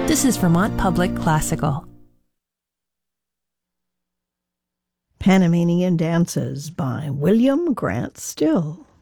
This is Vermont Public Classical. Panamanian Dances by William Grant Still.